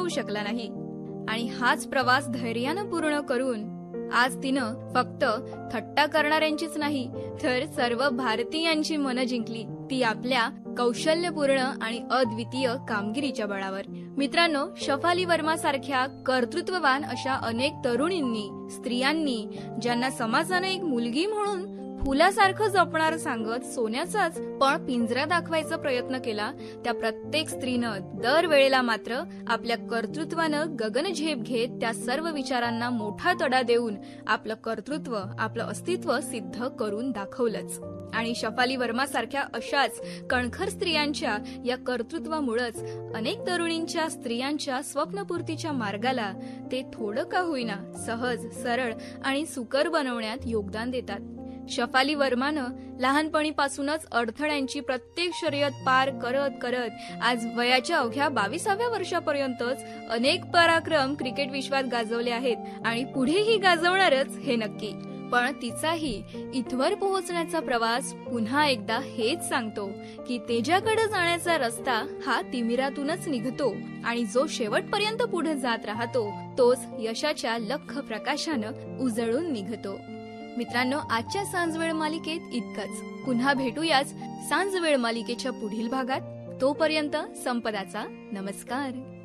शकला नाही आणि हाच प्रवास धैर्यानं पूर्ण करून आज तिनं फक्त थट्टा करणाऱ्यांचीच नाही तर सर्व भारतीयांची मनं जिंकली, ती आपल्या कौशल्यपूर्ण आणि अद्वितीय कामगिरीच्या बळावर. मित्रांनो, शफाली वर्मा सारख्या कर्तृत्ववान अशा अनेक तरुणींनी, स्त्रियांनी, ज्यांना समाजाने एक मुलगी म्हणून फुलासारखं जपणार सांगत सोन्याचाच पण पिंजरा दाखवायचा प्रयत्न केला, त्या प्रत्येक स्त्रीनं दरवेळेला मात्र आपल्या कर्तृत्वानं गगनझेप घेत त्या सर्व विचारांना मोठा तडा देऊन आपलं कर्तृत्व, आपलं अस्तित्व सिद्ध करून दाखवलंच. आणि शफाली वर्मा सारख्या अशाच कणखर स्त्रियांच्या या कर्तृत्वामुळेच अनेक तरुणींच्या, स्त्रियांच्या स्वप्नपूर्तीच्या मार्गाला ते थोडं का होईना सहज, सरळ आणि सुकर बनवण्यात योगदान देतात. शफाली वर्मानं लहानपणीपासूनच अडथळ्यांची प्रत्येक शर्यत पार करत करत आज वयाच्या अवघ्या 22व्या वर्षापर्यंतच अनेक पराक्रम क्रिकेट विश्वात गाजवले आहेत आणि पुढेही गाजवणारच हे नक्की. पण तिचाही इथवर पोहोचण्याचा प्रवास पुन्हा एकदा हेच सांगतो की तेजाकडे जाण्याचा रस्ता हा तिमिरातूनच निघतो आणि जो शेवटपर्यंत पुढे जात राहतो तोच यशाच्या लख्ख प्रकाशानं उजळून निघतो. मित्रांनो, आजच्या सांजवेळ मालिकेत इतकंच. पुन्हा भेटूयाच सांजवेळ मालिकेच्या पुढील भागात. तोपर्यंत संपदाचा नमस्कार.